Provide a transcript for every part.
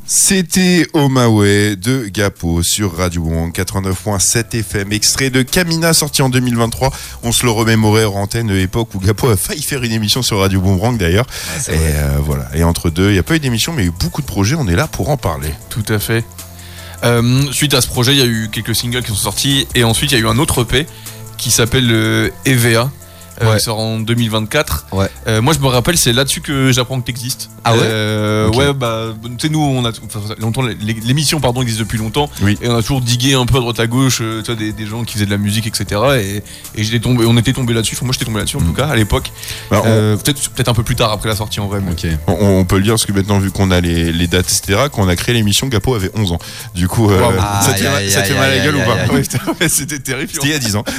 C'était Omawe de Gapo sur Radio Boomerang 89.7 FM, extrait de Kamina sorti en 2023. On se le remémorait en antenne, époque où Gapo a failli faire une émission sur Radio Boomerang d'ailleurs. Ouais, et voilà. Et entre deux, il n'y a pas eu d'émission, mais il y a eu beaucoup de projets. On est là pour en parler. Tout à fait. Suite à ce projet, il y a eu quelques singles qui sont sortis et ensuite il y a eu un autre EP qui s'appelle EVA. Qui sort en 2024. Ouais. Moi je me rappelle, c'est là-dessus que j'apprends que t'existes. Ah ouais okay. Ouais, bah tu sais, nous on a longtemps, l'émission pardon existe depuis longtemps. Oui. Et on a toujours digué un peu à droite à gauche, tu vois, des gens qui faisaient de la musique, etc. Et on était tombé là-dessus. Enfin, moi j'étais tombé là-dessus en tout cas à l'époque. Bah, peut-être un peu plus tard après la sortie en vrai. Okay. On peut le dire parce que maintenant vu qu'on a les dates etc. Quand on a créé l'émission, Gapo avait 11 ans. Du coup, ça te fait mal à la gueule ou pas? Ouais, c'était terrifiant. C'était il y a 10 ans.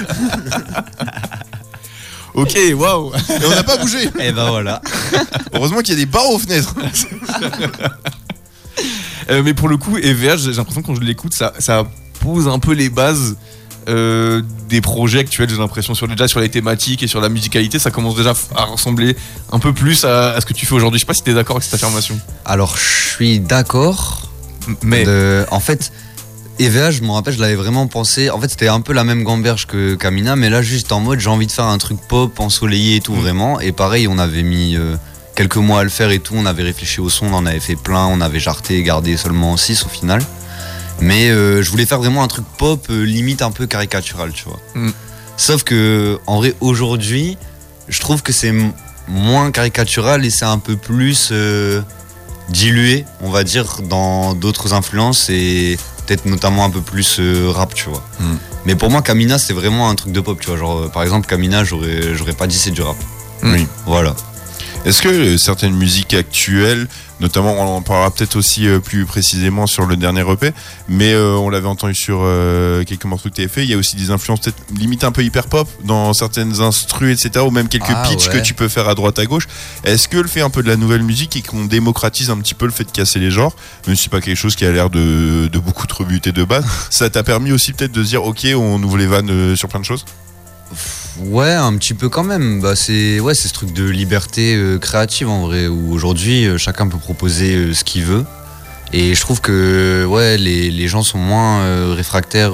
Ok, waouh. Et on n'a pas bougé. Et ben voilà. Heureusement qu'il y a des barres aux fenêtres. Mais pour le coup, EVH, j'ai l'impression que quand je l'écoute, ça pose un peu les bases des projets actuels. J'ai l'impression sur les thématiques et sur la musicalité, ça commence déjà à ressembler un peu plus à ce que tu fais aujourd'hui. Je sais pas si t'es d'accord avec cette affirmation. Alors, je suis d'accord. Mais en fait, EVA, je me rappelle, je l'avais vraiment pensé. En fait, c'était un peu la même gamberge que Kamina, mais là, juste en mode, j'ai envie de faire un truc pop, ensoleillé et tout, vraiment. Et pareil, on avait mis quelques mois à le faire et tout. On avait réfléchi au son, on en avait fait plein. On avait jarté et gardé seulement 6 au final. Mais je voulais faire vraiment un truc pop, limite un peu caricatural, tu vois. Sauf que, en vrai, aujourd'hui, je trouve que c'est moins caricatural et c'est un peu plus dilué, on va dire, dans d'autres influences et peut-être notamment un peu plus rap, tu vois. Mais pour moi, Kamina, c'est vraiment un truc de pop, tu vois. Genre, par exemple, Kamina, j'aurais pas dit c'est du rap. Oui. Voilà. Est-ce que certaines musiques actuelles, notamment, on en parlera peut-être aussi plus précisément sur le dernier EP, mais on l'avait entendu sur quelques morceaux que tu avais fait, il y a aussi des influences peut-être limite un peu hyper pop dans certaines instrus, etc., ou même quelques pitchs que tu peux faire à droite à gauche. Est-ce que le fait un peu de la nouvelle musique et qu'on démocratise un petit peu le fait de casser les genres, même si c'est pas quelque chose qui a l'air de beaucoup te rebuter de base, ça t'a permis aussi peut-être de se dire ok, on ouvre les vannes sur plein de choses? Ouais, un petit peu quand même. Bah, c'est ce truc de liberté créative en vrai, où aujourd'hui chacun peut proposer ce qu'il veut. Et je trouve que les gens sont moins réfractaires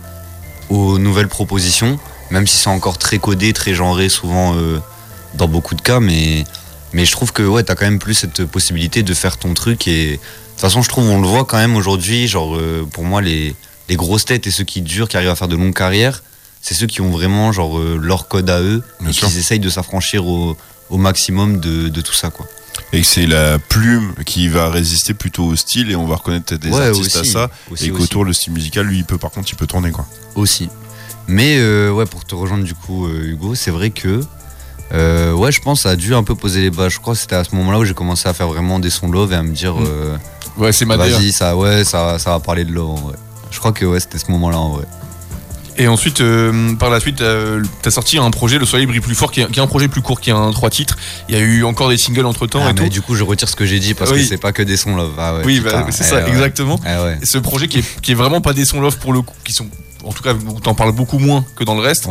aux nouvelles propositions, même si c'est encore très codé, très genré souvent dans beaucoup de cas. Mais je trouve que t'as quand même plus cette possibilité de faire ton truc. Et de toute façon, je trouve on le voit quand même aujourd'hui. Genre pour moi, les grosses têtes et ceux qui durent, qui arrivent à faire de longues carrières, c'est ceux qui ont vraiment genre leur code à eux et qui essayent de s'affranchir au maximum de tout ça, quoi. Et que c'est la plume qui va résister plutôt au style et on va reconnaître des artistes aussi, à ça et qu'autour le style musical lui il peut tourner, quoi. Aussi. Mais pour te rejoindre du coup Hugo, c'est vrai que je pense que ça a dû un peu poser les bases. Je crois que c'était à ce moment-là où j'ai commencé à faire vraiment des sons love et à me dire c'est ma vas-y, ça va parler de love en vrai. Je crois que c'était ce moment-là en vrai. Et ensuite, par la suite, t'as sorti un projet, Le Soleil brille plus fort, qui est un projet plus court, qui a 3 titres. Il y a eu encore des singles entre temps et tout. Du coup, je retire ce que j'ai dit parce que c'est pas que des sons love. C'est ça, exactement. Et ce projet qui est vraiment pas des sons love pour le coup, qui sont, en tout cas, t'en parles beaucoup moins que dans le reste.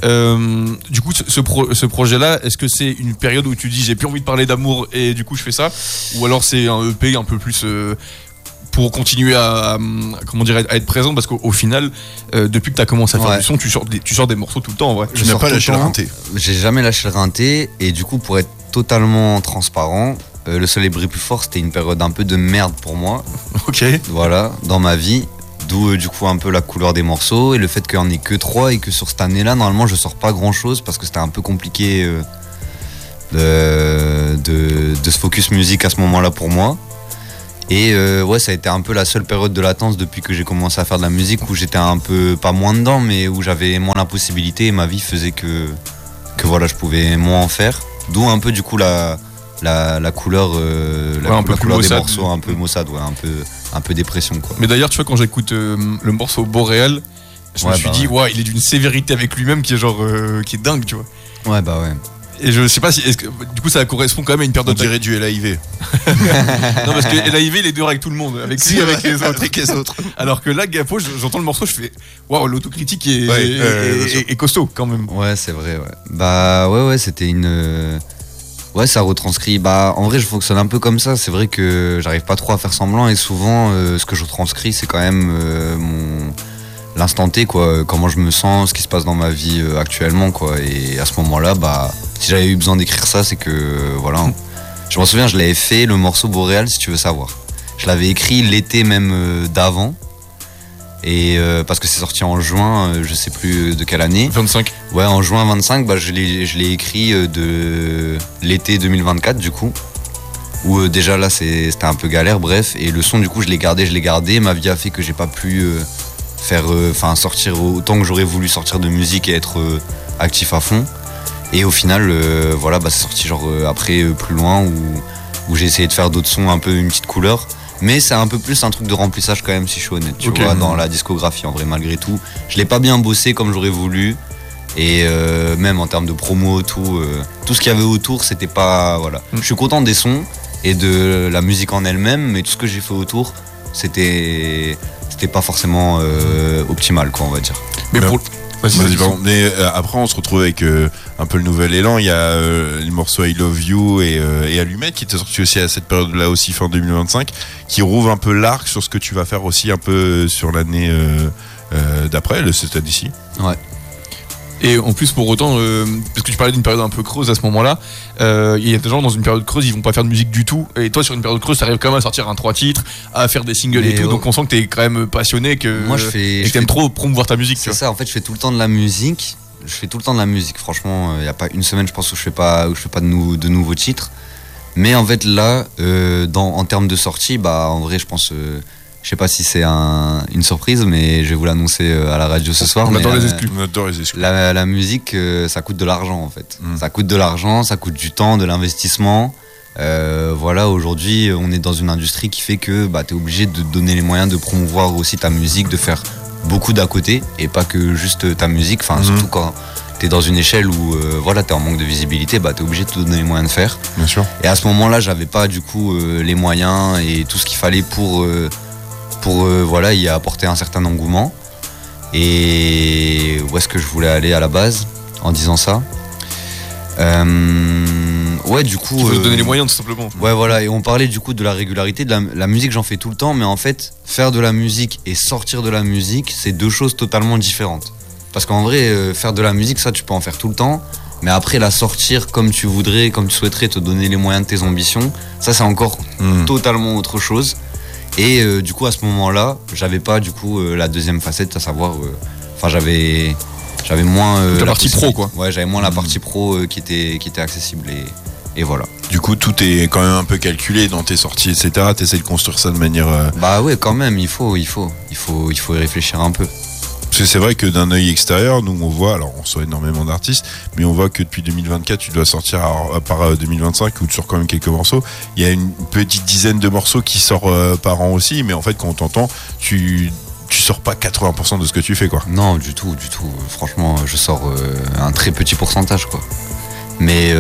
Du coup, ce projet-là, est-ce que c'est une période où tu dis j'ai plus envie de parler d'amour et du coup je fais ça, ou alors c'est un EP un peu plus pour continuer à être présent, parce qu'au final depuis que tu as commencé à faire du son, tu sors des morceaux tout le temps en vrai. Tu n'as pas lâché le rinté. J'ai jamais lâché le rinté et du coup pour être totalement transparent, Le Soleil brille plus fort, c'était une période un peu de merde pour moi. Ok. Voilà, dans ma vie. D'où du coup un peu la couleur des morceaux et le fait qu'il n'y en ait que 3 et que sur cette année-là, normalement je sors pas grand-chose parce que c'était un peu compliqué de se focus musique à ce moment-là pour moi. Et ça a été un peu la seule période de latence depuis que j'ai commencé à faire de la musique où j'étais un peu, pas moins dedans, mais où j'avais moins la possibilité et ma vie faisait que je pouvais moins en faire. D'où un peu du coup la couleur, la couleur des morceaux, un peu maussade, un peu dépression, quoi. Mais d'ailleurs, tu vois, quand j'écoute le morceau Boréal, je me suis dit, il est d'une sévérité avec lui-même qui est genre, qui est dingue, tu vois. Ouais, bah ouais. Et je sais pas si, du coup ça correspond quand même à une période. On dirait du LAIV. Non, parce que LAIV il est dur avec tout le monde, avec lui, avec les autres. Alors que là, Gapo, j'entends le morceau, je fais waouh, l'autocritique est costaud quand même. Ouais, c'est vrai, ouais. Bah ouais, c'était une. Ouais, ça retranscrit. Bah, en vrai, je fonctionne un peu comme ça. C'est vrai que j'arrive pas trop à faire semblant et souvent, ce que je retranscris, c'est quand même l'instant T, quoi. Comment je me sens, ce qui se passe dans ma vie actuellement, quoi. Et à ce moment-là, bah, si j'avais eu besoin d'écrire ça, c'est que voilà. Je m'en souviens, je l'avais fait le morceau Boréal, si tu veux savoir. Je l'avais écrit l'été même d'avant. Et parce que c'est sorti en juin, je sais plus de quelle année. 25. Ouais, en juin 25, bah, je l'ai écrit de l'été 2024 du coup. Où déjà là c'était un peu galère, bref. Et le son du coup je l'ai gardé. Ma vie a fait que j'ai pas pu sortir autant que j'aurais voulu sortir de musique et être actif à fond. Et au final, voilà, bah, c'est sorti genre après plus loin où j'ai essayé de faire d'autres sons, un peu une petite couleur. Mais c'est un peu plus un truc de remplissage quand même, si je suis honnête, tu vois, dans la discographie en vrai, malgré tout. Je l'ai pas bien bossé comme j'aurais voulu. Et même en termes de promo, tout ce qu'il y avait autour, c'était pas... Voilà. Je suis content des sons et de la musique en elle-même, mais tout ce que j'ai fait autour, c'était pas forcément optimal, quoi, on va dire. Mais mais après on se retrouve avec un peu le nouvel élan. Il y a le morceau I Love You et Allumette qui était sorti aussi à cette période-là aussi, fin 2025, qui rouvre un peu l'arc sur ce que tu vas faire aussi un peu sur l'année d'après, le Stade d'ici. Ouais. Et en plus, pour autant, parce que tu parlais d'une période un peu creuse à ce moment-là, il y a des gens dans une période creuse, ils vont pas faire de musique du tout. Et toi, sur une période creuse, t'arrives quand même à sortir 3 titres, à faire des singles et tout. Donc on sent que t'es quand même passionné, que t'aimes trop promouvoir ta musique. C'est ça, en fait, je fais tout le temps de la musique. Franchement, il n'y a pas une semaine, je pense, où je fais pas de nouveaux titres. Mais en fait, là, en termes de sortie, bah, en vrai, je pense. Je sais pas si c'est une surprise, mais je vais vous l'annoncer à la radio ce soir. On adore les exclus. La musique, ça coûte de l'argent en fait. Ça coûte de l'argent, ça coûte du temps, de l'investissement. Voilà, aujourd'hui, on est dans une industrie qui fait que bah, tu es obligé de donner les moyens de promouvoir aussi ta musique, de faire beaucoup d'à côté et pas que juste ta musique. Enfin, surtout quand tu es dans une échelle où voilà, tu es en manque de visibilité, bah, tu es obligé de te donner les moyens de faire. Bien sûr. Et à ce moment-là, j'avais pas du coup les moyens et tout ce qu'il fallait pour voilà, y apporter un certain engouement. Et où est-ce que je voulais aller à la base en disant ça? Ouais, du coup. Il faut se donner les moyens, tout simplement. Ouais, voilà. Et on parlait du coup de la régularité. De la musique, j'en fais tout le temps, mais en fait, faire de la musique et sortir de la musique, c'est deux choses totalement différentes. Parce qu'en vrai, faire de la musique, ça, tu peux en faire tout le temps. Mais après, la sortir comme tu voudrais, comme tu souhaiterais, te donner les moyens de tes ambitions, ça, c'est encore totalement autre chose. Et du coup, à ce moment-là, j'avais pas du coup la deuxième facette, à savoir, j'avais moins la partie pro, quoi. Ouais, j'avais moins la partie pro qui était accessible et voilà. Du coup, tout est quand même un peu calculé dans tes sorties, etc. T'essaies de construire ça de manière. Bah ouais, quand même, il faut y réfléchir un peu. Parce que c'est vrai que d'un œil extérieur, nous on voit, alors on sort énormément d'artistes, mais on voit que depuis 2024, tu dois sortir, à part 2025 où tu sors quand même quelques morceaux, il y a une petite dizaine de morceaux qui sortent par an aussi, mais en fait quand on t'entend, tu sors pas 80% de ce que tu fais, quoi. Non, du tout. Franchement, je sors un très petit pourcentage, quoi. Mais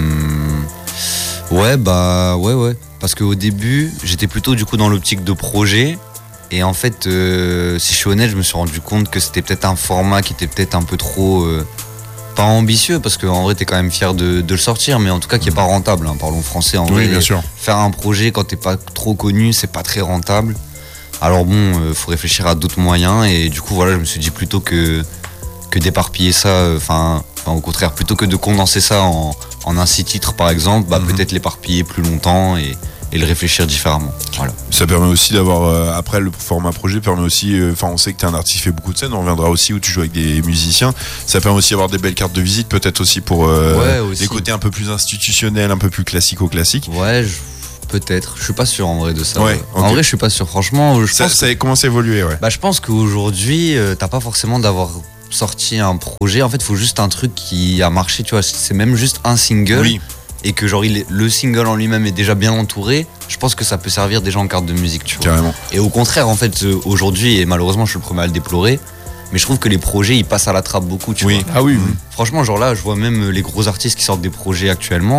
ouais. Parce qu'au début, j'étais plutôt du coup dans l'optique de projet. Et en fait, si je suis honnête, je me suis rendu compte que c'était peut-être un format qui était peut-être un peu trop... pas ambitieux, parce qu'en vrai, t'es quand même fier de le sortir, mais en tout cas qui est pas rentable, hein, parlons français. En vrai, bien sûr. Faire un projet quand t'es pas trop connu, c'est pas très rentable. Alors bon, faut réfléchir à d'autres moyens, et du coup, voilà, je me suis dit plutôt que d'éparpiller ça, au contraire, plutôt que de condenser ça en un 6 titres, par exemple, bah, peut-être l'éparpiller plus longtemps et le réfléchir différemment. Voilà. Ça permet aussi d'avoir, après le format projet permet aussi, on sait que tu es un artiste qui fait beaucoup de scènes, on reviendra aussi où tu joues avec des musiciens, ça permet aussi d'avoir des belles cartes de visite, peut-être aussi pour des côtés un peu plus institutionnels, un peu plus classico-classiques. Ouais, peut-être, je suis pas sûr en vrai de ça. Ouais, okay. En vrai, je suis pas sûr, franchement. Ça commence à évoluer, ouais. Bah, je pense qu'aujourd'hui, t'as pas forcément d'avoir sorti un projet, en fait, il faut juste un truc qui a marché, tu vois, c'est même juste un single. Oui. Et que genre le single en lui-même est déjà bien entouré, je pense que ça peut servir déjà en carte de musique, tu vois. Carrément. Et au contraire, en fait, aujourd'hui, et malheureusement je suis le premier à le déplorer, mais je trouve que les projets ils passent à la trappe beaucoup, tu vois. Ah oui. Franchement, genre là, je vois même les gros artistes qui sortent des projets actuellement,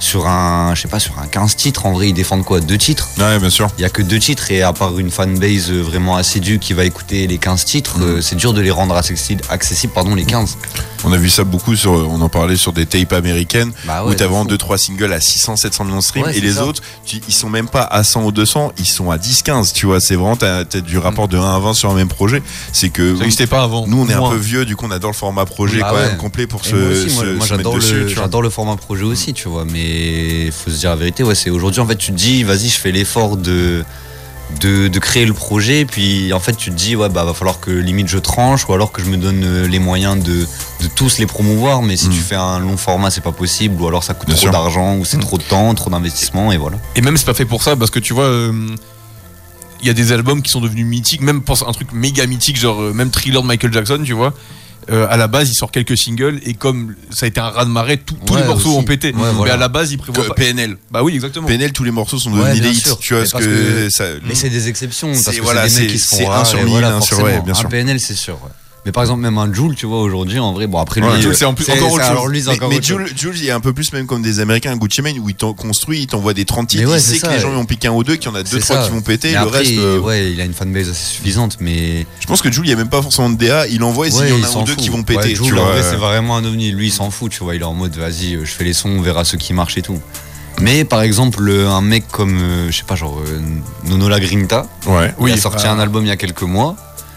sur un 15 titres, en vrai, ils défendent quoi, 2 titres. Ouais, bien sûr. Il y a que 2 titres et à part une fanbase vraiment assidue qui va écouter les 15 titres, c'est dur de les rendre accessibles, les 15. On a vu ça beaucoup on en parlait sur des tapes américaines où t'as vraiment 2-3 singles à 600-700 millions de streams et les autres, ils sont même pas à 100 ou 200, ils sont à 10-15, tu vois, c'est vraiment, t'as du rapport de 1 à 20 sur un même projet. C'est que. Ça n'existait pas avant. Nous, on est un peu vieux, du coup, on adore le format projet quand même complet pour se j'adore mettre dessus. J'adore le format projet aussi, tu vois, mais faut se dire la vérité, c'est aujourd'hui, en fait, tu te dis, vas-y, je fais l'effort de créer le projet, puis en fait tu te dis va falloir que limite je tranche ou alors que je me donne les moyens de tous les promouvoir, mais si tu fais un long format c'est pas possible, ou alors ça coûte trop d'argent, ou c'est trop de temps, trop d'investissement, et voilà. Et même c'est pas fait pour ça, parce que tu vois il y a des albums qui sont devenus mythiques, même pense un truc méga mythique, genre même Thriller de Michael Jackson, tu vois. À la base, il sort quelques singles et comme ça a été un raz-de-marée, tous les morceaux ont pété. Mais à la base, il prévoit pas. PNL. Bah oui, exactement. PNL, tous les morceaux sont devenus des hits. Tu vois ce que ça. Mais c'est des exceptions, parce que c'est des mecs qui se font c'est 1 sur 1000, 1 sur bien sûr. Un PNL, c'est sûr. Mais par exemple, même un Jul, tu vois, aujourd'hui, en vrai, bon, après lui, Jul, c'est encore autre chose. Mais Jul, il est un peu plus même comme des Américains, Gucci Mane, où il construit, il t'envoie des 30 titres, il sait que les gens ont piqué 1 ou 2, qu'il y en a 2-3 qui vont péter, et le reste. Il a une fanbase assez suffisante, mais. Je pense que Jul, il n'y a même pas forcément de DA, il envoie, et s'il y en a 1 ou 2 qui vont péter. Jul, en vrai, c'est vraiment un ovni. Lui, il s'en fout, tu vois, il est en mode, vas-y, je fais les sons, on verra ceux qui marchent et tout. Mais par exemple, un mec comme, je sais pas, genre, Nono La Grinta, il a sorti un album il y a quelques mois.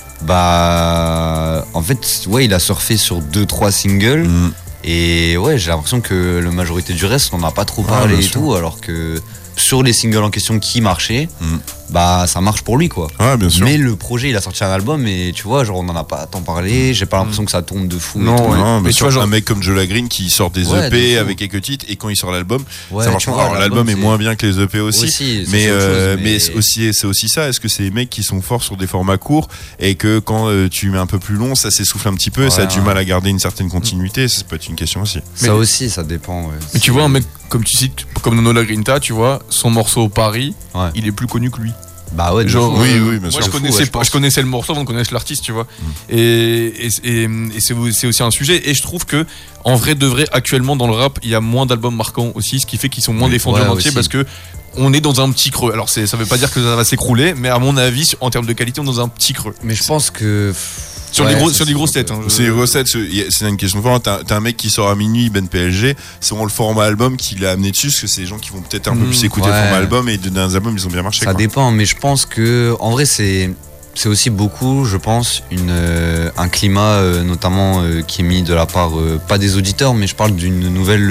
En fait, il a surfé sur 2-3 singles et j'ai l'impression que la majorité du reste on n'a pas trop parlé et tout, alors que sur les singles en question qui marchaient, ça marche pour lui quoi. Bien sûr. Mais le projet, il a sorti un album et tu vois, genre on en a pas tant parlé, j'ai pas l'impression que ça tourne de fou. Non, mais tu vois, genre un mec comme Joe Lagreen qui sort des EP avec quelques titres et quand il sort l'album, ça marche. Alors l'album est moins bien que les EP aussi, mais c'est aussi ça. Est-ce que c'est les mecs qui sont forts sur des formats courts et que quand tu mets un peu plus long, ça s'essouffle un petit peu, ça a du mal à garder une certaine continuité, ça peut être une question aussi. Ça aussi, ça dépend. Mais tu vois, un mec comme tu cites, comme Nono La Grinta, tu vois, son morceau Paris, il est plus connu que lui. Bah ouais, genre, oui, bien sûr. Moi, je connaissais le morceau avant de connaître l'artiste, tu vois. Et c'est aussi un sujet. Et je trouve que, en vrai de vrai, actuellement, dans le rap, il y a moins d'albums marquants aussi, ce qui fait qu'ils sont moins défendus en entier parce que on est dans un petit creux. Alors, ça veut pas dire que ça va s'écrouler, mais à mon avis, en termes de qualité, on est dans un petit creux. Mais je pense que. Sur les grosses têtes. C'est les grosses têtes, c'est une question de t'as un mec qui sort à minuit, Ben PSG, c'est vraiment le format album qui l'a amené dessus, parce que c'est des gens qui vont peut-être un peu plus écouter le format album, et dans les albums, ils ont bien marché. Ça dépend, mais je pense que, en vrai, c'est aussi beaucoup, je pense, un climat, notamment, qui est mis de la part, pas des auditeurs, mais je parle d'une nouvelle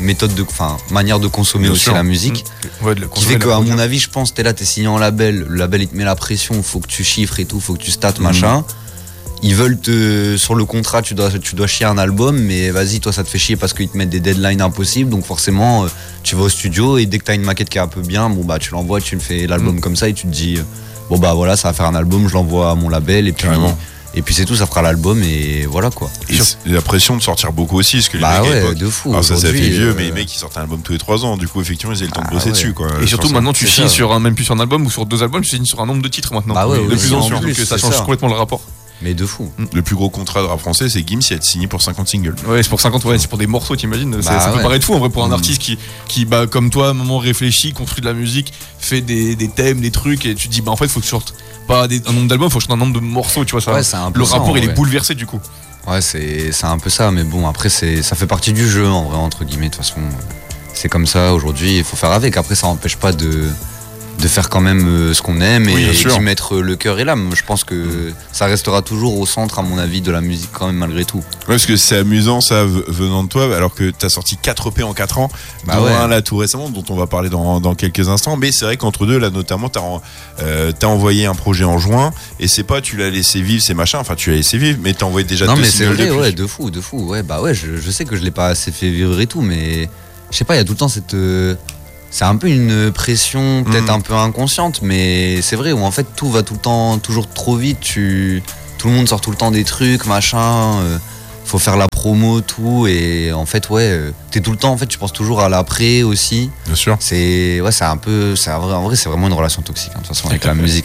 manière de consommer aussi la musique. Qui fait qu'à mon avis, je pense, t'es signé en label, le label il te met la pression, faut que tu chiffres et tout, faut que tu states, machin. Ils veulent sur le contrat, tu dois chier un album, mais vas-y, toi ça te fait chier parce qu'ils te mettent des deadlines impossibles, donc forcément tu vas au studio et dès que t'as une maquette qui est un peu bien, tu l'envoies, tu le fais l'album comme ça et tu te dis voilà, ça va faire un album, je l'envoie à mon label et puis c'est tout, ça fera l'album et voilà quoi. Et la pression de sortir beaucoup aussi, parce que les mecs de fou. Alors ça fait vieux, mais les mecs ils sortent un album tous les 3 ans, du coup effectivement ils avaient le temps de bosser dessus quoi. Et surtout maintenant tu signes sur même plus sur un album ou sur 2 albums, tu signes sur un nombre de titres maintenant. De plus en plus, donc ça change complètement le rapport. Mais de fou. Le plus gros contrat de rap français, c'est Gims, il a été signé pour 50 singles. Ouais, c'est pour 50, c'est pour des morceaux, t'imagines. Ça peut paraître fou en vrai pour un artiste qui comme toi, à un moment réfléchit, construit de la musique, fait des thèmes, des trucs, et tu te dis, en fait, faut que tu sortes pas un nombre d'albums, faut que tu sortes un nombre de morceaux, tu vois. Le rapport, il est bouleversé du coup. Ouais, c'est un peu ça, mais bon, après, ça fait partie du jeu en vrai, entre guillemets. De toute façon, c'est comme ça aujourd'hui, il faut faire avec. Après, ça n'empêche pas de faire quand même ce qu'on aime et d'y mettre le cœur et l'âme. Je pense que ça restera toujours au centre, à mon avis, de la musique quand même, malgré tout. Ouais, parce que c'est amusant ça venant de toi, alors que t'as sorti 4 EP en 4 ans, dont un là tout récemment, dont on va parler dans quelques instants. Mais c'est vrai qu'entre deux, là notamment, t'as envoyé un projet en juin, et c'est pas tu l'as laissé vivre, c'est machin, enfin tu l'as laissé vivre, mais t'as envoyé déjà 2 singles. Non mais c'est vrai, de fou. Je sais que je l'ai pas assez fait vivre et tout, mais je sais pas, il y a tout le temps cette... C'est un peu une pression peut-être un peu inconsciente, mais c'est vrai, où en fait tout va tout le temps toujours trop vite, tout le monde sort tout le temps des trucs, machin, faut faire la promo, tout, et en fait t'es tout le temps, en fait tu penses toujours à l'après aussi. Bien sûr. En vrai c'est vraiment une relation toxique de toute façon avec la musique.